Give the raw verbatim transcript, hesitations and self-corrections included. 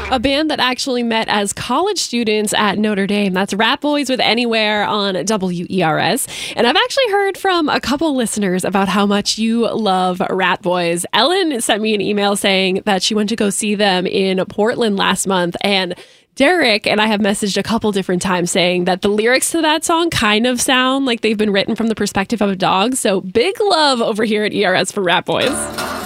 A band that actually met as college students at Notre Dame. That's Rat Boys with Anywhere on W E R S. And I've actually heard from a couple listeners about how much you love Rat Boys. Ellen sent me an email saying that she went to go see them in Portland last month, and Derek and I have messaged a couple different times saying that the lyrics to that song kind of sound like they've been written from the perspective of a dog. So big love over here at E R S for Rat Boys.